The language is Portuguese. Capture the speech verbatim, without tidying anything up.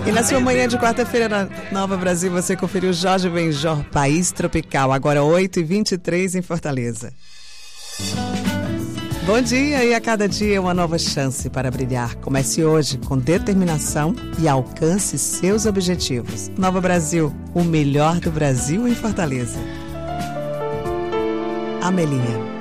E na sua manhã de quarta-feira na Nova Brasil, você conferiu Jorge Benjor, País Tropical, agora oito e vinte e três em Fortaleza. Bom dia, e a cada dia uma nova chance para brilhar. Comece hoje com determinação e alcance seus objetivos. Nova Brasil, o melhor do Brasil em Fortaleza. Amelinha.